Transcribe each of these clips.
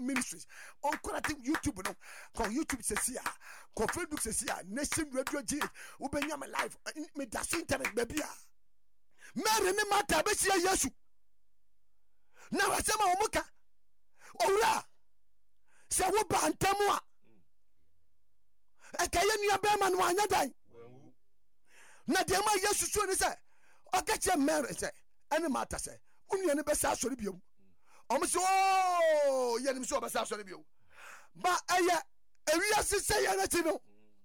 Ministries. On connecting YouTube, no. Call YouTube says call Facebook says Nation Radio G. Ubenya my life. Me that's internet baby. Mary ne mata be sia Yesu. Na wasema omuka. Owura. Se wo ba ntamu a. Ekaye nua be ma no anya dan. Na de ma Yesu so ni se. Okache Mary se. Ene mata se. Unua ne be sa sori biom. Omuso yenim so be sa sori biom. Ba eye ewia sese ye na ti no.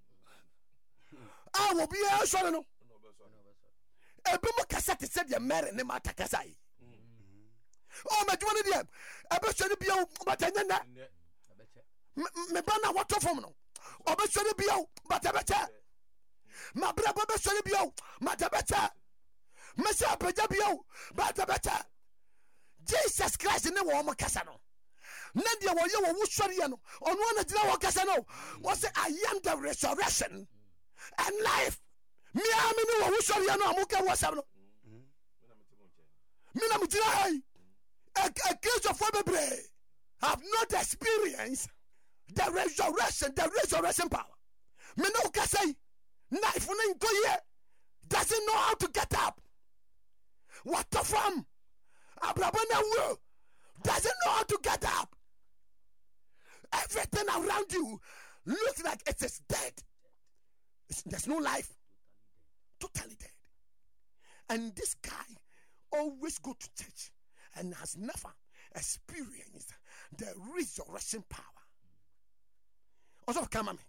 Ah wo bia sori no. Ebe mo kasa te se de Mary ne mata kasa yi. Oh me dwone de ebe sori bia batanya na. Me ba na wato fom no. Obe sori bia batabecha. Ma bra ba be sori bia matabecha. Me sa peja bia batabecha. Jesus Christ ne wo mo kasa no. Na de wo ye wo sori ye no. Ono na gina wo kasa no. Wo say I am the resurrection and life. Me amini wo sori ye no amuka wo sam no. Me na mutira hai. A case of bebre have not experienced the resurrection power. Me no kasai knife no go here doesn't know how to get up. What the from Abrabana will doesn't know how to get up. Everything around you looks like it is dead. There's no life. Totally dead. And this guy always go to church and has never experienced the resurrection power. Also, come on me.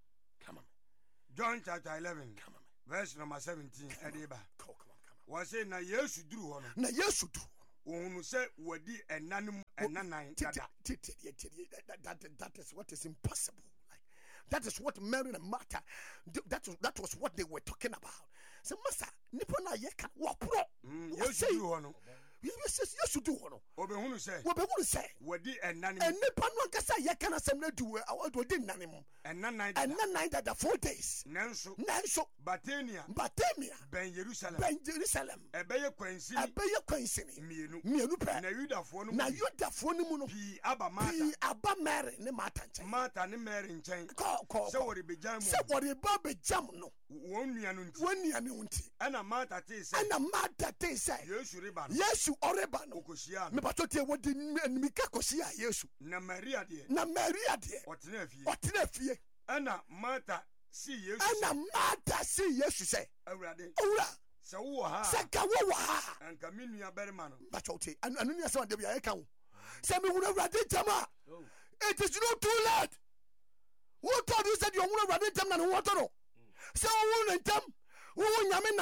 John chapter 11, Come on me. verse number 17. Ediba. Come on. Was say na Yesu duru hono. Na Yesu duru. Ohunu se wadi enanum enanan dada. That is what is impossible. Like that is what Mary and Martha. That was what they were talking about. So, Master, nipo na yeka wapro. Yesu duru hono. Yesu duru hono. Obehunu se. Wobehunu se. Wadi enanum. And nipa no nkasa yeka na semna du wodi nanim. Enanan That 4 days. Nanso. Batemia. Ben Jerusalem. Ebeye kwansini. Mienu pe. Na Yudafo no. Na Yudafo no mu no. Pi aba Mary ne Martha nchen. Martha ne Mary nchen. Se wori bejam. Se wori ba bejam no. Won nua no nti. Ana Martha te se. Yesu reba no. Yesu oreba no. Okosia. Me bato te wodi mika kosia Yesu. Na Maria de. Otena fie. Ana Martha si Yesu se. Awurade. Se wo ha. Se ka wo ha. Anka me nua berima no. Bato te. Anu nua se won de bia ye ka wo. Se me wura Awurade jama. It is not too late. Who told you said you wura Awurade jama na wo to no? Se wo ntam. Wo nyame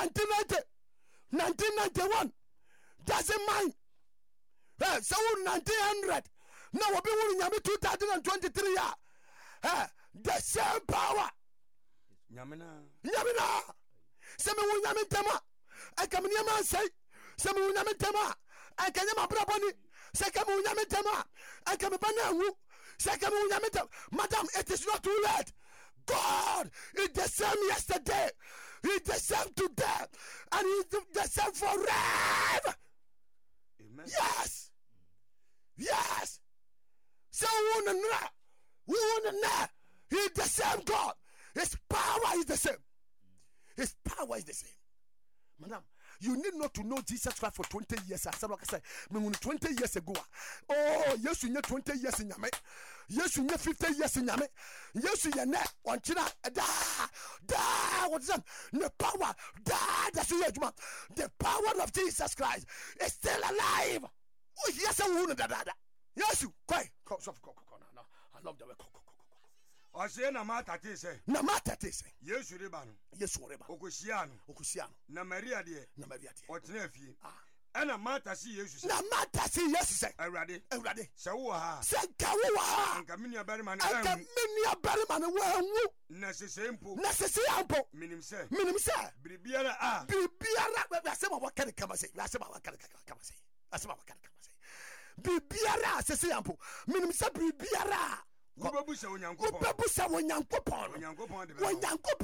1991. Doesn't mind. So 1900. Now we be nyame 2023 ya. The same power. Nyamina. Se me wo nyame ntama. Aka me nyama sai. Se me wo nyame ntama. Aka nyama braboni. Se ka me wo nyame ntama. Aka me bana wu. Se ka me wo nyame ntama. Madam, it is not too late. God is the same yesterday. He's the same today. And he's the same forever. Amen. Yes. So we want to know. He's the same God. His power is the same. Madam, you need not to know Jesus Christ for 20 years. I said, 20 years ago. Oh, yes, you need 20 years in Yame. Yes, you need 50 years in Yame. Yes, you need one China. What's that? The power. The power of Jesus Christ is still alive. Oh, yes, I want that. Yes, you. Quiet. No. I love the way. O se na Martha te se. Yesu reba no. Okosia no. Na Maria de. Otena fie. Ana Martha si Yesu se. Awurade. Se wo ha. Anka me nua barima no wanwu. Na sese mpo. Minim se. Biribiara asema wakane kama sei. Biribiara sese ampo. Minim se biribiara. Wo bebu se Onyankopɔn. Onyankopɔn